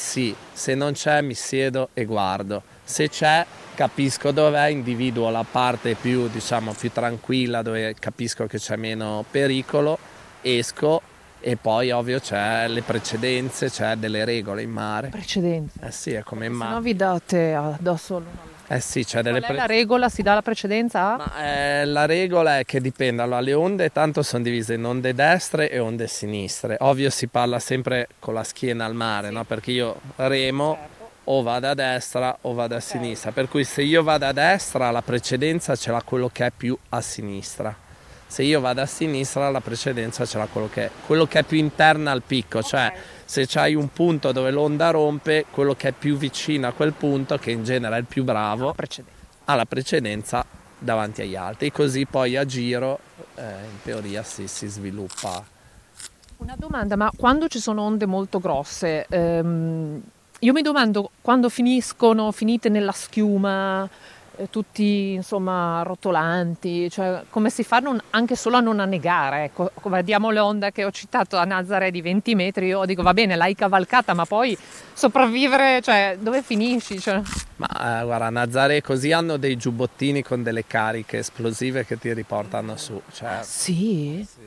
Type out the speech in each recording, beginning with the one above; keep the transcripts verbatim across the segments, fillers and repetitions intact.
sì, se non c'è mi siedo e guardo, se c'è capisco dov'è, individuo la parte più, diciamo, più tranquilla dove capisco che c'è meno pericolo, esco e poi ovvio c'è le precedenze, c'è delle regole in mare. Precedenze? Eh sì, è come in Se mare. no vi date addosso l'uno. Eh sì, c'è delle Qual è la regola? Si dà la precedenza a? Ma eh, la regola è che dipende, allora le onde tanto sono divise in onde destre e onde sinistre, ovvio si parla sempre con la schiena al mare, sì. No? Perché io remo, certo, o vado a destra o vado a sinistra, per cui se io vado a destra la precedenza ce l'ha quello che è più a sinistra, se io vado a sinistra la precedenza ce l'ha quello che è, quello che è più interna al picco, cioè okay, se c'hai un punto dove l'onda rompe, quello che è più vicino a quel punto, che in genere è il più bravo, ha la precedenza davanti agli altri, così poi a giro eh, in teoria si, si sviluppa. Una domanda, ma quando ci sono onde molto grosse, ehm, io mi domando quando finiscono, finite nella schiuma, eh, tutti insomma rotolanti, cioè come si fa non, anche solo a non annegare, ecco, vediamo l'onda che ho citato a Nazaré di venti metri, io dico va bene l'hai cavalcata ma poi sopravvivere, cioè dove finisci? Cioè... Ma eh, guarda, a Nazaré così hanno dei giubbottini con delle cariche esplosive che ti riportano su. Cioè, sì? sì.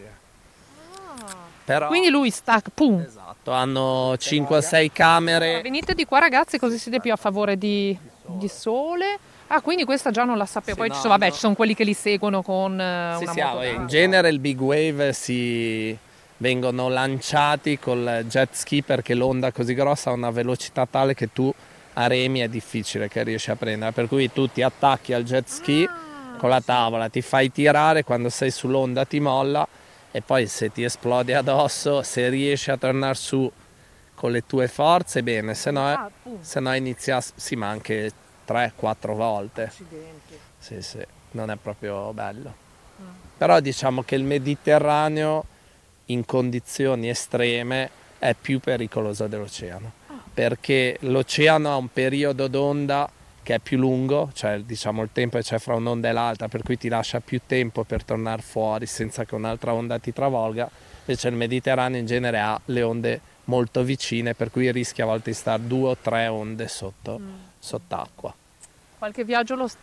Però, quindi lui sta, pum. Esatto, hanno cinque o sei camere. Allora, venite di qua ragazzi così siete più a favore di, di sole. Ah, quindi questa già non la sapevo. Sì, poi no, ci, sono, vabbè, no. Ci sono quelli che li seguono con uh, sì, una sì, moto. In genere il big wave si vengono lanciati col jet ski perché l'onda così grossa ha una velocità tale che tu a remi è difficile che riesci a prendere, per cui tu ti attacchi al jet ski ah, con la tavola, ti fai tirare, quando sei sull'onda ti molla e poi se ti esplode addosso, se riesci a tornare su con le tue forze bene, se no, ah, se no inizia, sì, ma anche tre quattro volte. Accidenti. Sì, sì, non è proprio bello. Mm. Però diciamo che il Mediterraneo in condizioni estreme è più pericoloso dell'oceano, oh, perché l'oceano ha un periodo d'onda che è più lungo, cioè diciamo il tempo che c'è fra un'onda e l'altra, per cui ti lascia più tempo per tornare fuori senza che un'altra onda ti travolga, invece il Mediterraneo in genere ha le onde molto vicine, per cui rischi a volte di stare due o tre onde sotto, mm. sott'acqua. Qualche viaggio lo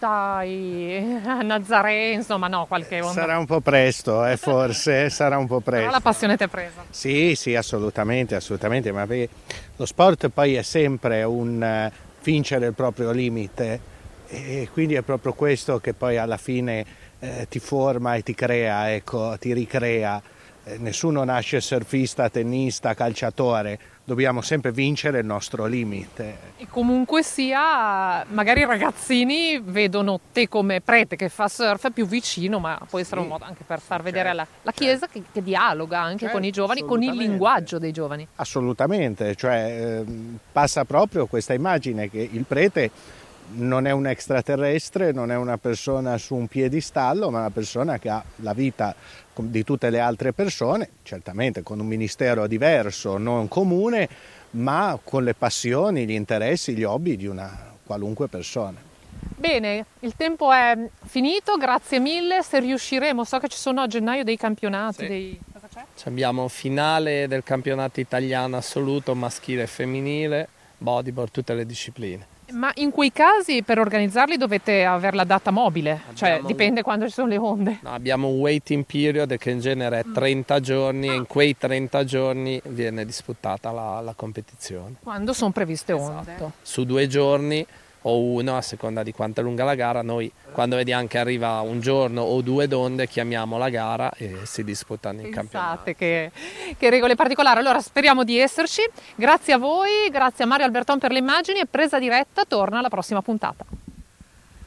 stai a Nazaré, insomma no, qualche onda. Sarà un po' presto, eh, forse, sarà un po' presto. Però la passione ti è presa. Sì, sì, assolutamente, assolutamente, ma lo sport poi è sempre un uh, vincere il proprio limite e quindi è proprio questo che poi alla fine eh, ti forma e ti crea, ecco, ti ricrea. Eh, nessuno nasce surfista, tennista, calciatore. Dobbiamo sempre vincere il nostro limite. E comunque sia, magari i ragazzini vedono te come prete che fa surf più vicino, ma può essere sì, un modo anche per far certo, vedere la, la Chiesa certo. che, che dialoga anche certo, con i giovani, con il linguaggio dei giovani. Assolutamente, cioè eh, passa proprio questa immagine che il prete non è un extraterrestre, non è una persona su un piedistallo, ma una persona che ha la vita di tutte le altre persone, certamente con un ministero diverso, non comune, ma con le passioni, gli interessi, gli hobby di una qualunque persona. Bene, il tempo è finito, grazie mille, se riusciremo, so che ci sono a gennaio dei campionati. Sì. Dei... Cosa c'è? Abbiamo finale del campionato italiano assoluto, maschile e femminile, bodyboard, tutte le discipline. Ma in quei casi per organizzarli dovete avere la data mobile, abbiamo cioè dipende un... quando ci sono le onde. No, abbiamo un waiting period che in genere è trenta giorni ah. e in quei trenta giorni viene disputata la, la competizione. Quando sono previste onde? Esatto. Su due giorni o uno, a seconda di quanto è lunga la gara, noi quando vediamo che arriva un giorno o due d'onde chiamiamo la gara e si disputano i campionati. Pensate che, che regole particolari. Allora speriamo di esserci, grazie a voi, grazie a Mario Alberton per le immagini e Presa Diretta torna alla prossima puntata.